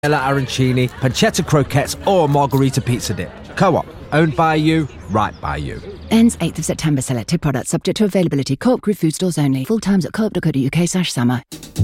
arancini, pancetta croquettes or margarita pizza dip. Co-op, owned by you, right by you. Ends 8th of September. Selected products subject to availability. Co-op Group food stores only. Full times at co-op.co.uk/summer.